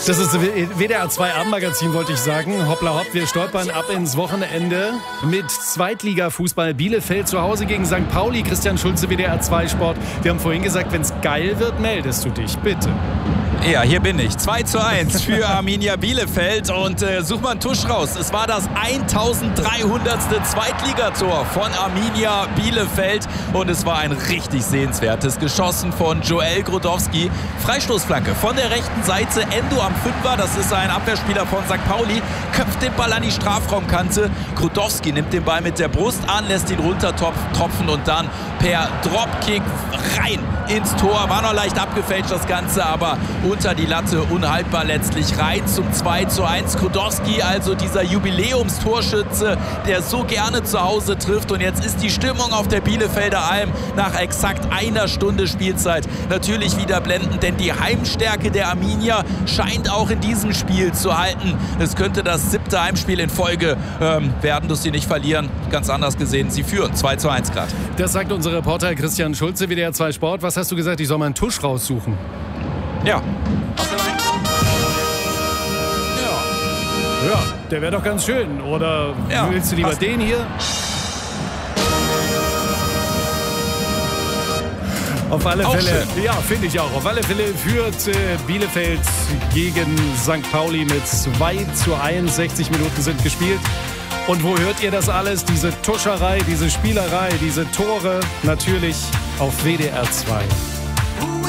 Das ist WDR 2 Abendmagazin, wollte ich sagen. Hoppla hopp, wir stolpern ab ins Wochenende mit Zweitliga-Fußball. Bielefeld zu Hause gegen St. Pauli. Christian Schulze, WDR 2 Sport. Wir haben vorhin gesagt, wenn es geil wird, meldest du dich, bitte. Ja, hier bin ich. 2:1 für Arminia Bielefeld und such mal einen Tusch raus. Es war das 1300. Zweitligator von Arminia Bielefeld und es war ein richtig sehenswertes. Geschossen von Joel Grodowski. Freistoßflanke von der rechten Seite. Endo am Fünfer, das ist ein Abwehrspieler von St. Pauli, köpft den Ball an die Strafraumkante. Grodowski nimmt den Ball mit der Brust an, lässt ihn runtertropfen und dann per Dropkick rein ins Tor. War noch leicht abgefälscht das Ganze, aber unter die Latte, unhaltbar letztlich, rein zum 2:1. Grodowski, also dieser Jubiläumstorschütze, der so gerne zu Hause trifft. Und jetzt ist die Stimmung auf der Bielefelder Alm nach exakt einer Stunde Spielzeit natürlich wieder blendend, denn die Heimstärke der Arminia scheint auch in diesem Spiel zu halten. Es könnte das 7. Heimspiel in Folge werden, dass sie nicht verlieren. Ganz anders gesehen, sie führen 2:1 gerade. Das sagt unser Reporter Christian Schulze, WDR 2 Sport. Was hast du gesagt, ich soll mal einen Tusch raussuchen? Ja. Ja, der wäre doch ganz schön. Oder ja, willst du lieber den hier? Auf alle Fälle, ja, finde ich auch. Auf alle Fälle führt Bielefeld gegen St. Pauli mit 2:1. 60 Minuten sind gespielt. Und wo hört ihr das alles? Diese Tuscherei, diese Spielerei, diese Tore? Natürlich auf WDR 2.